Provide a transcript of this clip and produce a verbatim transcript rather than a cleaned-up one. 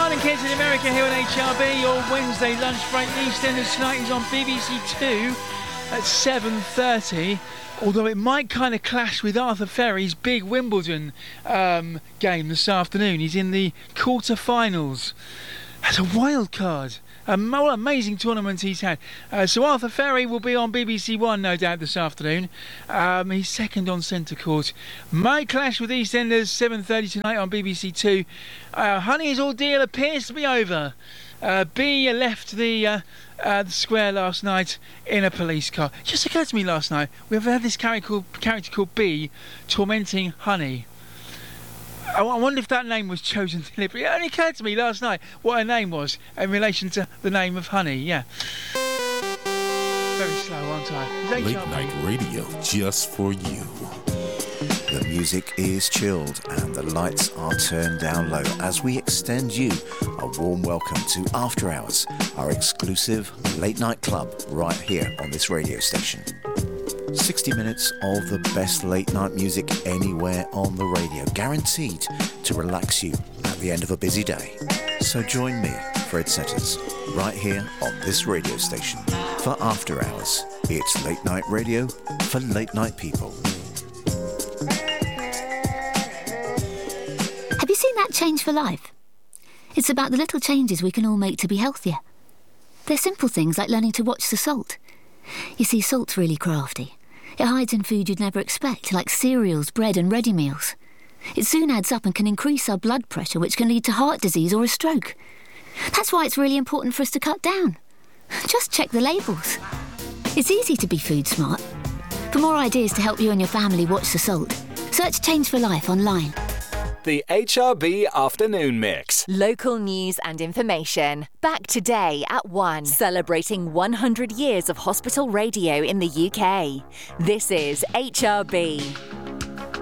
Martin Kids in America here on H R B. Your Wednesday lunch break. EastEnders tonight is on B B C Two at seven thirty. Although it might kind of clash with Arthur Ferry's big Wimbledon um, game this afternoon. He's in the quarter-finals. That's a wild card. A more amazing tournament he's had. Uh, so Arthur Ferry will be on B B C One, no doubt, this afternoon. Um, he's second on centre court. Might clash with EastEnders, seven thirty tonight on B B C Two. Uh, Honey's ordeal appears to be over. Uh, B left the, uh, uh, the square last night in a police car. It just occurred to me last night, we've had this character called, character called B tormenting Honey. I wonder if that name was chosen deliberately. It only occurred to me last night what her name was in relation to the name of Honey, yeah. Very slow, aren't I? Late night radio just for you. The music is chilled and the lights are turned down low as we extend you a warm welcome to After Hours, our exclusive late night club right here on this radio station. sixty minutes of the best late night music anywhere on the radio, guaranteed to relax you at the end of a busy day. So join me, Fred Setters, right here on this radio station for After Hours. It's late night radio for late night people. Have you seen that Change for Life? It's about the little changes we can all make to be healthier. They're simple things like learning to watch the salt. You see, salt's really crafty. It hides in food you'd never expect, like cereals, bread and ready meals. It soon adds up and can increase our blood pressure, which can lead to heart disease or a stroke. That's why it's really important for us to cut down. Just check the labels. It's easy to be food smart. For more ideas to help you and your family watch the salt, search Change for Life online. The H R B Afternoon Mix. Local news and information. Back today at one. Celebrating one hundred years of hospital radio in the U K. This is H R B.